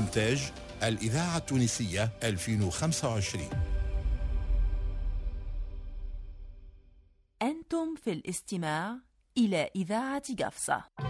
إنتاج الإذاعة التونسية 2025. أنتم في الاستماع إلى إذاعة قفصة.